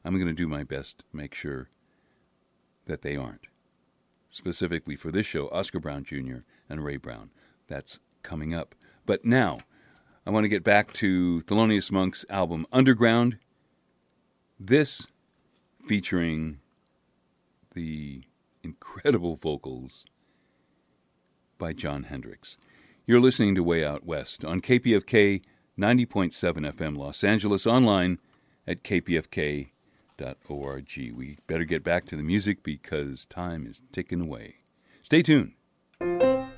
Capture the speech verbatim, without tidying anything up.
I'm going to do my best to make sure that they aren't. Specifically for this show, Oscar Brown Junior and Ray Brown. That's coming up. But now, I want to get back to Thelonious Monk's album Underground. This featuring the incredible vocals by Jon Hendricks. You're listening to Way Out West on K P F K ninety point seven F M Los Angeles, online at k p f k dot org. We better get back to the music because time is ticking away. Stay tuned.